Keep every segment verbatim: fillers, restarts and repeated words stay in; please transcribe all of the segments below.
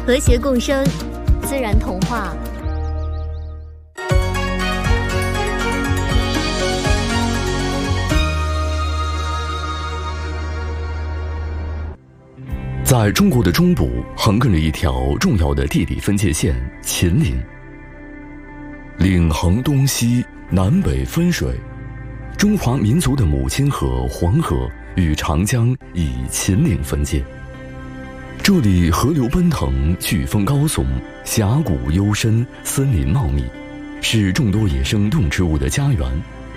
和谐共生，自然童话。 在中国的中部横亘着一条重要的地理分界线——秦岭。岭横东西，南北分水。中华民族的母亲河黄河与长江以秦岭分界。这里河流奔腾，巨峰高耸，峡谷幽深，森林茂密，是众多野生动植物的家园。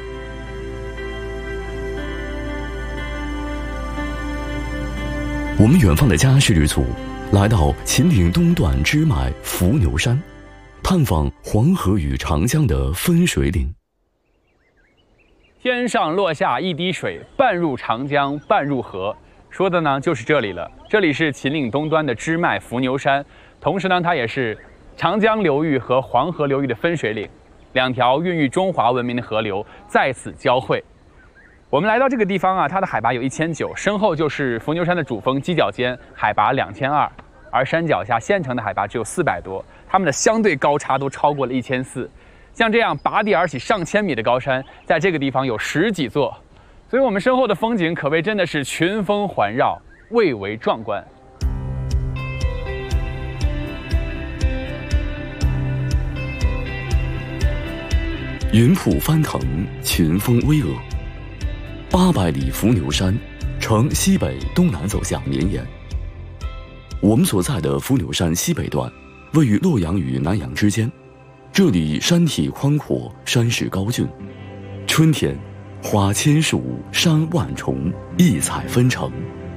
我们远方的家是日组来到秦岭东段支脉伏牛山，探访黄河与长江的分水岭。 天上落下一滴水，半入长江，半入河。说的呢就是这里了。这里是秦岭东端的支脉伏牛山，同时呢，它也是长江流域和黄河流域的分水岭，两条孕育中华文明的河流在此交汇。我们来到这个地方啊，它的海拔有一千九，身后就是伏牛山的主峰犄角尖，海拔两千二，而山脚下县城的海拔只有四百多，它们的相对高差都超过了一千四。像这样拔地而起上千米的高山，在这个地方有十几座，所以我们身后的风景可谓真的是群峰环绕，蔚为壮观。 云瀑翻腾，群峰巍峨。八百里伏牛山，呈西北东南走向绵延。我们所在的伏牛山西北段，位于洛阳与南阳之间。这里山体宽阔，山势高峻。春天，花千树，山万重，异彩纷呈。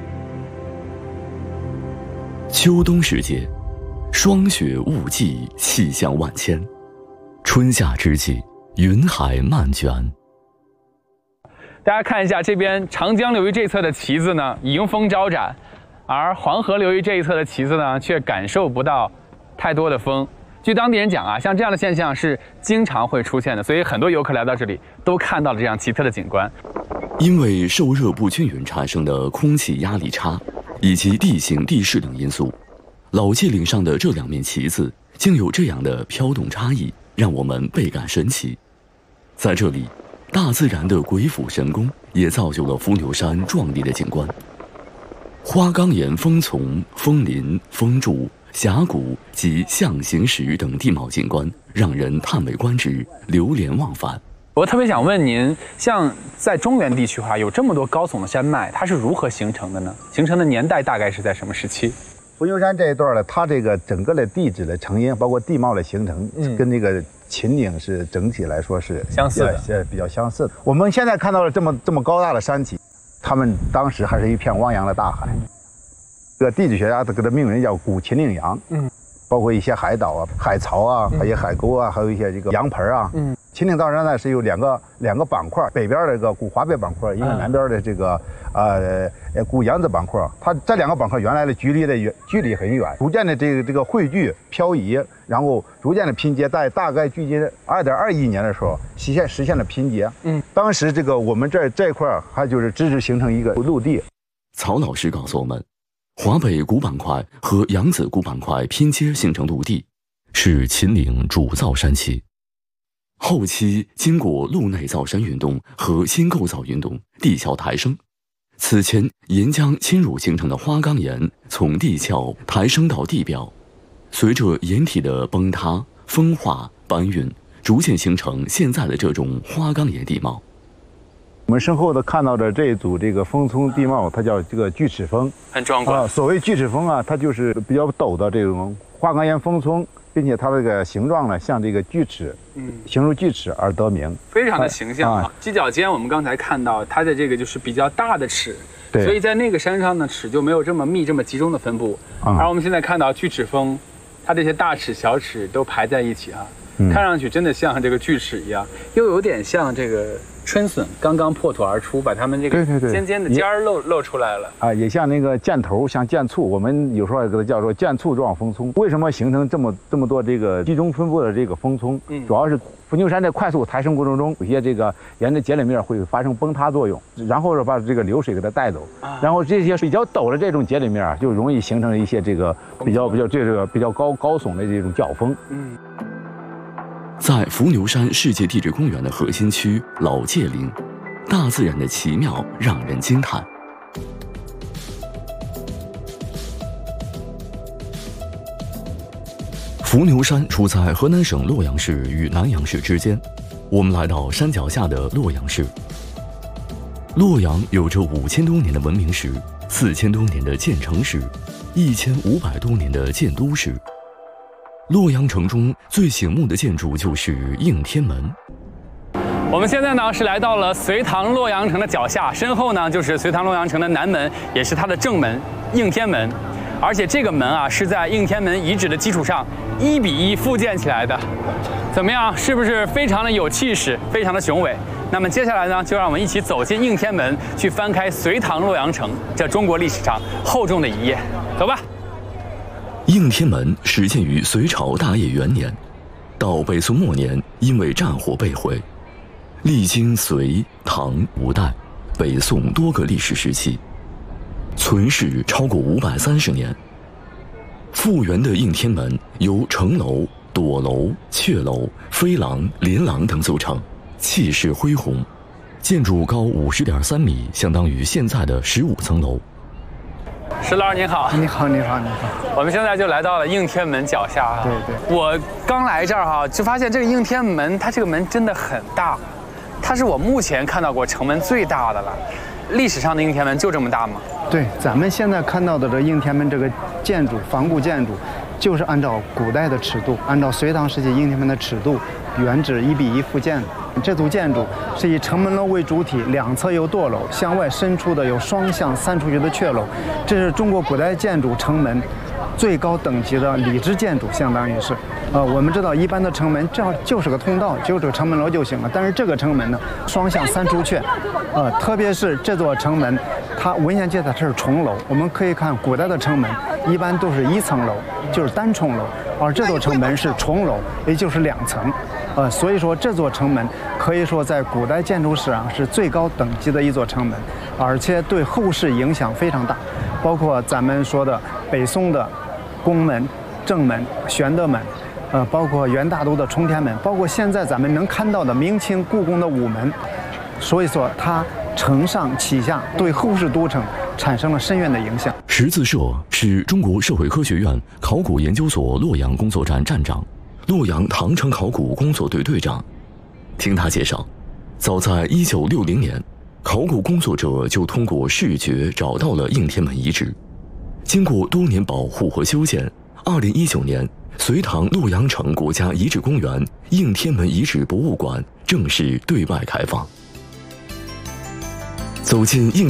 秋冬时节，霜雪雾霁，气象万千。春夏之际，云海漫卷。 大家看一下这边长江流域这侧的旗子呢，迎风招展，而黄河流域这一侧的旗子呢，却感受不到太多的风。据当地人讲啊，像这样的现象是经常会出现的，所以很多游客来到这里都看到了这样奇特的景观。 因为受热不均匀产生的空气压力差，以及地形地势等因素，老界岭上的这两面旗子竟有这样的飘动差异，让我们倍感神奇。在这里，大自然的鬼斧神工也造就了伏牛山壮丽的景观。花岗岩峰丛、峰林、峰柱、峡谷及象形石等地貌景观，让人叹为观止，流连忘返。 我特别想问您，像在中原地区的话，有这么多高耸的山脉，它是如何形成的呢？形成的年代大概是在什么时期？ 伏牛山这一段呢，它这个整个的地质的成因，包括地貌的形成，嗯、跟这个秦岭是整体来说是相似的， 是比较相似的。我们现在看到了这么这么高大的山体，他们当时还是一片汪洋的大海。这个地质学家给它命名叫古秦岭洋，嗯，包括一些海岛啊、海槽啊，还有海沟啊，还有一些这个洋盆啊，嗯。秦岭藏山呢是有两个两个板块，北边的这个古华北板块，一个南边的这个呃呃古扬子板块。它这两个板块原来的距离的远距离很远，逐渐的这个这个汇聚漂移，然后逐渐的拼接，在大概距今二点二亿年的时候实现实现了拼接。嗯，当时这个我们这这块还就是支持形成一个陆地。 曹老师告诉我们，华北古板块和扬子古板块拼接形成陆地，是秦岭主造山期。后期经过陆内造山运动和新构造运动，地壳抬升。此前岩浆侵入形成的花岗岩从地壳抬升到地表，随着岩体的崩塌、风化、搬运，逐渐形成现在的这种花岗岩地貌。 我们身后的看到的这一组这个峰丛地貌，它叫这个锯齿峰， 很壮观。 啊，所谓锯齿峰啊，它就是比较陡的这种花岗岩峰丛。并且它这个形状呢，像这个锯齿，嗯，形如锯齿而得名， 非常的形象啊。犄角尖我们刚才看到它的这个就是比较大的齿， 对， 所以在那个山上呢，齿就没有这么密、这么集中的分布。嗯、而我们现在看到锯齿峰，它这些大齿、小齿都排在一起啊，嗯、看上去真的像这个锯齿一样，又有点像这个春笋刚刚破土而出，把它们这个对对对尖尖的尖儿露露出来了。 啊，也像那个箭头，像箭簇，我们有时候也给它叫做箭簇状风葱。为什么形成这么这么多这个集中分布的这个风葱？嗯，主要是伏牛山在快速抬升过程中，有些这个沿着节里面会发生崩塌作用，然后是把这个流水给它带走，啊、然后这些比较陡的这种节里面啊，就容易形成一些这个比较比较这个比较高高耸的这种角峰。嗯。 在伏牛山世界地质公园的核心区老界岭，大自然的奇妙让人惊叹。伏牛山处在河南省洛阳市与南阳市之间，我们来到山脚下的洛阳市。洛阳有着五千多年的文明史，四千多年的建城史，一千五百多年的建都史。洛阳城中最醒目的建筑就是应天门。 我们现在呢是来到了隋唐洛阳城的脚下，身后呢就是隋唐洛阳城的南门，也是它的正门应天门。而且这个门啊是在应天门遗址的基础上一比一复建起来的。怎么样？是不是非常的有气势，非常的雄伟？那么接下来呢，就让我们一起走进应天门，去翻开隋唐洛阳城这中国历史上厚重的一页。走吧。 应天门始建于隋朝大业元年，到北宋末年因为战火被毁，历经隋、唐、五代、北宋多个历史时期，存世超过五百三十年。复原的应天门由城楼、垛楼、阙楼、飞廊、连廊等组成，气势恢宏，建筑高五十点三米，相当于现在的十五层楼。 石老师您好， 你好，你好，你好。 我们现在就来到了应天门脚下啊。 对对。 我刚来这儿哈，就发现这个应天门，它这个门真的很大，它是我目前看到过城门最大的了。历史上的应天门就这么大吗？ 对，咱们现在看到的这应天门这个建筑，仿古建筑，就是按照古代的尺度，按照隋唐时期应天门的尺度，原址一比一复建的。这组建筑是以城门楼为主体，两侧有垛楼，向外伸出的有双向三出去的阙楼。这是中国古代建筑城门最高等级的礼制建筑，相当于是。呃，我们知道一般的城门这样就是个通道，就这个城门楼就行了。但是这个城门呢，双向三出阙，呃，特别是这座城门，它文献记载它是重楼。我们可以看古代的城门一般都是一层楼，就是单重楼，而这座城门是重楼，也就是两层。呃，所以说这座城门可以说在古代建筑史上是最高等级的一座城门，而且对后世影响非常大，包括咱们说的北宋的宫门、正门、玄德门，呃，包括元大都的冲天门，包括现在咱们能看到的明清故宫的午门，所以说它承上启下，对后世都城产生了深远的影响。 石自社是中国社会科学院考古研究所洛阳工作站站长，洛阳唐城考古工作队队长。听他介绍，早在一九六零年，考古工作者就通过视觉找到了应天门遗址。经过多年保护和修建，二零一九年，隋唐洛阳城国家遗址公园应天门遗址博物馆正式对外开放。走进应